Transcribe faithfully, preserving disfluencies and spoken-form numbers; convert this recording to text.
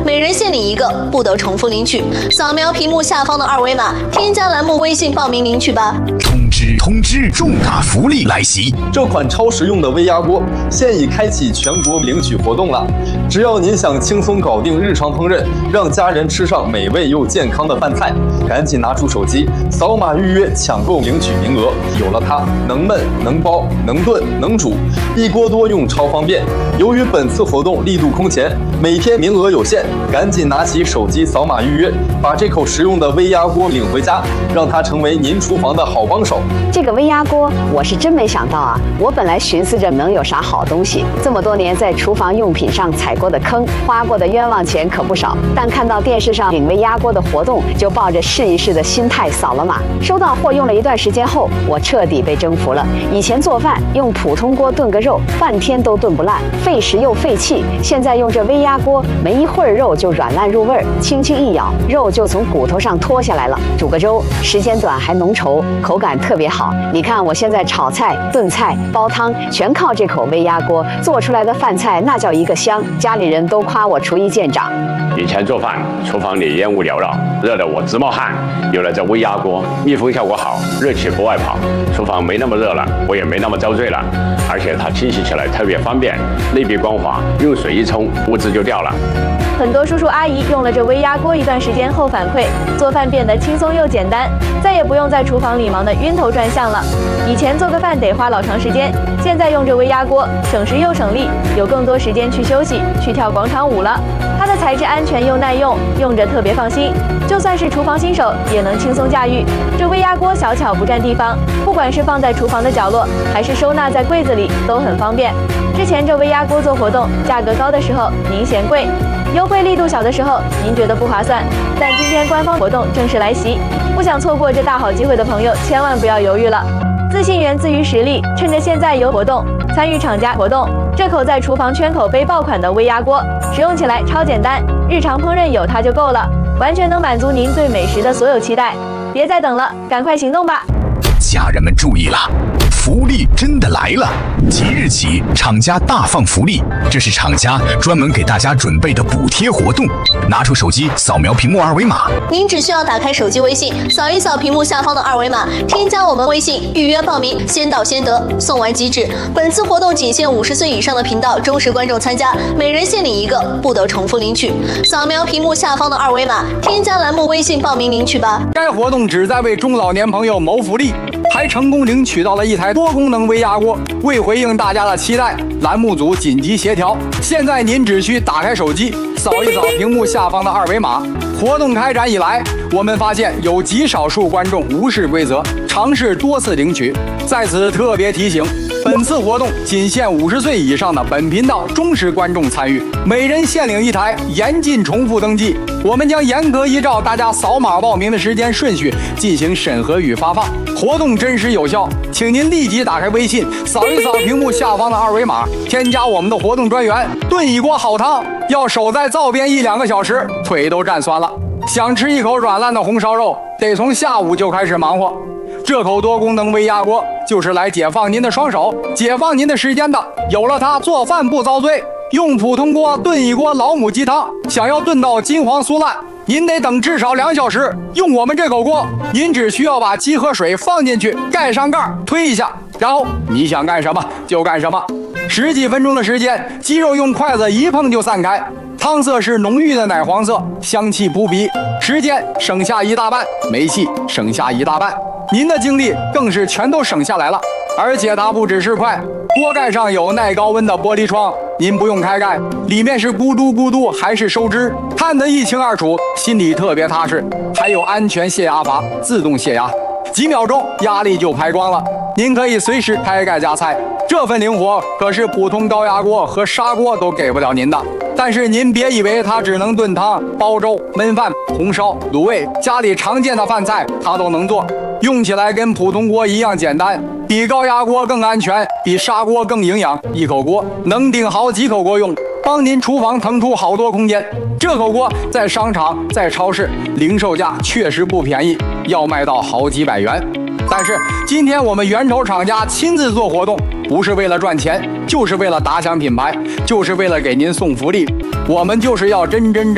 每人限领一个，不得重复领取。扫描屏幕下方的二维码，添加栏目微信报名领取吧。 通知通知，重大福利来袭！ 这款超实用的微压锅现已开启全国领取活动了。只要您想轻松搞定日常烹饪，让家人吃上美味又健康的饭菜，赶紧拿出手机扫码预约抢购领取名额。有了它，能焖能包能炖能煮，一锅多用超方便。由于本次活动力度空前，每天名额有限，赶紧拿起手机扫码预约，把这口实用的微压锅领回家，让它成为您厨房的好帮手。 这个微压锅我是真没想到啊！我本来寻思着能有啥好东西，这么多年在厨房用品上踩过的坑，花过的冤枉钱可不少。但看到电视上领微压锅的活动，就抱着试一试的心态扫了码。收到货用了一段时间后，我彻底被征服了。以前做饭用普通锅炖个肉，半天都炖不烂，费时又费气。现在用这微压锅，没一会儿肉就软烂入味儿，轻轻一咬，肉就从骨头上脱下来了。煮个粥，时间短还浓稠，口感特别好。你看我现在炒菜、炖菜、煲汤，全靠这口微压锅做出来的饭菜，那叫一个香。家里人都夸我厨艺见长。 以前做饭，厨房里烟雾缭绕，热得我直冒汗。有了这微压锅，密封效果好，热气不外跑，厨房没那么热了，我也没那么遭罪了。而且它清洗起来特别方便，内壁光滑，用水一冲，污渍就掉了。 很多叔叔阿姨用了这微压锅一段时间后反馈，做饭变得轻松又简单，再也不用在厨房里忙得晕头转向了。以前做个饭得花老长时间，现在用这微压锅，省时又省力，有更多时间去休息，去跳广场舞了。它的材质安全又耐用，用着特别放心，就算是厨房新手也能轻松驾驭。这微压锅小巧不占地方，不管是放在厨房的角落，还是收纳在柜子里，都很方便。之前这微压锅做活动，价格高的时候您嫌贵，优惠力度小的时候您觉得不划算，但今天官方活动正式来袭，不想错过这大好机会的朋友千万不要犹豫了。自信源自于实力，趁着现在有活动，参与厂家活动。这口在厨房圈口碑爆款的微压锅，使用起来超简单，日常烹饪有它就够了，完全能满足您对美食的所有期待。别再等了，赶快行动吧！ 家人们注意了，福利真的来了！即日起，厂家大放福利，这是厂家专门给大家准备的补贴活动。拿出手机扫描屏幕二维码， 您只需要打开手机微信，扫一扫屏幕下方的二维码，添加我们微信预约报名，先到先得，送完即止。本次活动仅限五十岁以上的频道忠实观众参加，每人限领一个，不得重复领取。扫描屏幕下方的二维码，添加栏目微信报名领取吧。 该活动旨在为中老年朋友谋福利，还成功领取到了一台多功能微压锅。为回应大家的期待，栏目组紧急协调。现在您只需打开手机，扫一扫屏幕下方的二维码。活动开展以来，我们发现有极少数观众无视规则，尝试多次领取。在此特别提醒，本次活动仅限五十岁以上的本频道忠实观众参与，每人限领一台，严禁重复登记。我们将严格依照大家扫码报名的时间顺序进行审核与发放，活动真实有效，请您立即打开微信，扫一扫屏幕下方的二维码，添加我们的活动专员。炖一锅好汤要守在灶边一两个小时，腿都站酸了。想吃一口软烂的红烧肉，得从下午就开始忙活。这口多功能微压锅就是来解放您的双手，解放您的时间的。有了它，做饭不遭罪。用普通锅炖一锅老母鸡汤，想要炖到金黄酥烂，您得等至少两小时。用我们这口锅，您只需要把鸡和水放进去，盖上盖，推一下，然后你想干什么就干什么。十几分钟的时间，鸡肉用筷子一碰就散开，汤色是浓郁的奶黄色，香气扑鼻。时间省下一大半，煤气省下一大半，您的精力更是全都省下来了。而且它不只是快，锅盖上有耐高温的玻璃窗，您不用开盖，里面是咕嘟咕嘟还是收汁，看得一清二楚，心里特别踏实。还有安全泄压阀，自动泄压，几秒钟压力就排光了，您可以随时开盖加菜。这份灵活可是普通高压锅和砂锅都给不了您的。但是您别以为它只能炖汤、煲粥、焖饭、红烧、卤味，家里常见的饭菜它都能做，用起来跟普通锅一样简单，比高压锅更安全，比砂锅更营养。一口锅能顶好几口锅用，帮您厨房腾出好多空间。这口锅在商场、在超市零售价确实不便宜，要卖到好几百元。但是今天我们源头厂家亲自做活动，不是为了赚钱，就是为了打响品牌，就是为了给您送福利。我们就是要真真正